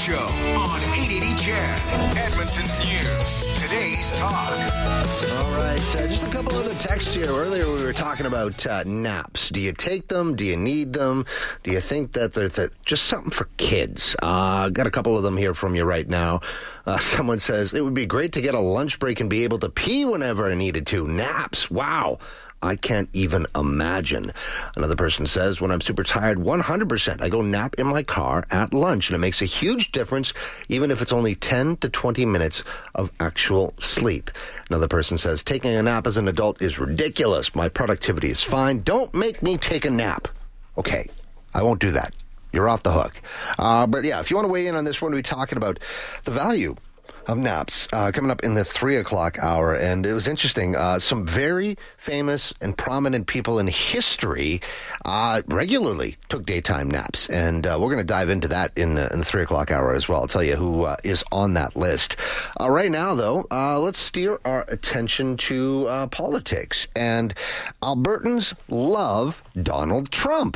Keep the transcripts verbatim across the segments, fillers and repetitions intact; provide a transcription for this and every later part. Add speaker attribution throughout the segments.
Speaker 1: Show on eight eighty C H E D, Edmonton's News, today's talk.
Speaker 2: All right, uh, just a couple other texts here. Earlier we were talking about uh, naps. Do you take them? Do you need them? Do you think that they're th- just something for kids? Uh, got a couple of them here from you right now. Uh, someone says, it would be great to get a lunch break and be able to pee whenever I needed to. Naps, wow. I can't even imagine. Another person says, when I'm super tired, one hundred percent, I go nap in my car at lunch, and it makes a huge difference, even if it's only ten to twenty minutes of actual sleep. Another person says, taking a nap as an adult is ridiculous. My productivity is fine. Don't make me take a nap. Okay, I won't do that. You're off the hook. Uh, but yeah, if you want to weigh in on this, we're going to be talking about the value of naps uh, coming up in the three o'clock hour. And it was interesting. Uh, some very famous and prominent people in history uh, regularly took daytime naps. And uh, we're going to dive into that in, uh, in the three o'clock hour as well. I'll tell you who uh, is on that list. Uh, right now, though, uh, let's steer our attention to uh, politics. And Albertans love Donald Trump.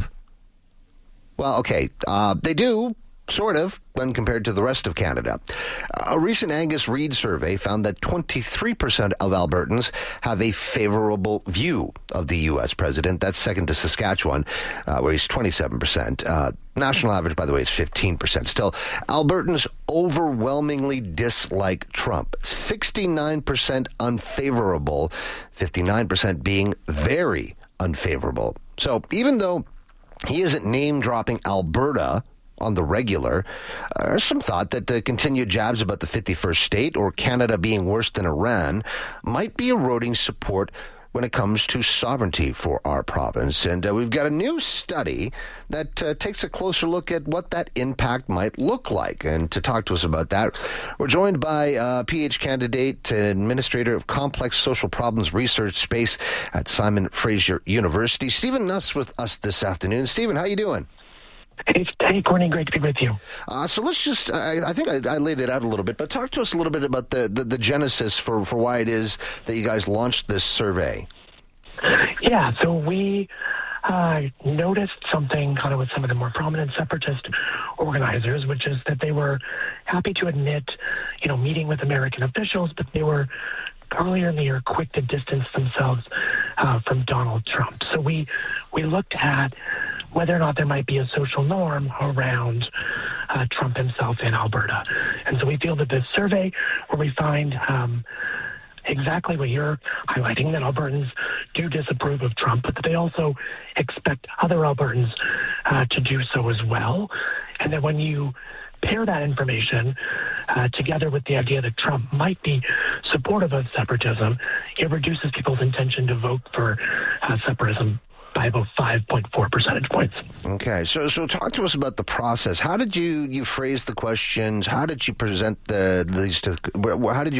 Speaker 2: Well, okay, uh, they do. Sort of, when compared to the rest of Canada. A recent Angus Reid survey found that twenty-three percent of Albertans have a favorable view of the U S president. That's second to Saskatchewan, uh, where he's twenty-seven percent. Uh, national average, by the way, is fifteen percent. Still, Albertans overwhelmingly dislike Trump. sixty-nine percent unfavorable, fifty-nine percent being very unfavorable. So even though he isn't name-dropping Alberta on the regular, uh, there's some thought that uh, continued jabs about the fifty-first state or Canada being worse than Iran might be eroding support when it comes to sovereignty for our province. And uh, we've got a new study that uh, takes a closer look at what that impact might look like. And to talk to us about that, we're joined by uh, P H candidate and administrator of complex social problems research space at Simon Fraser University, Stephen Nuss, with us this afternoon. Stephen, how you doing?
Speaker 3: Hey, hey, Courtney, great to be with you.
Speaker 2: Uh, so let's just, I, I think I, I laid it out a little bit, but talk to us a little bit about the, the, the genesis for, for why it is that you guys launched this survey.
Speaker 3: Yeah, so we uh, noticed something kind of with some of the more prominent separatist organizers, which is that they were happy to admit, you know, meeting with American officials, but they were earlier in the year quick to distance themselves uh, from Donald Trump. So we we looked at whether or not there might be a social norm around uh, Trump himself in Alberta. And so we feel that this survey, where we find um, exactly what you're highlighting, that Albertans do disapprove of Trump, but that they also expect other Albertans uh, to do so as well. And that when you pair that information uh, together with the idea that Trump might be supportive of separatism, it reduces people's intention to vote for uh, separatism by about five point four percentage points.
Speaker 2: Okay, so so talk to us about the process. How did you, you phrase the questions? How did you present the these to? How did you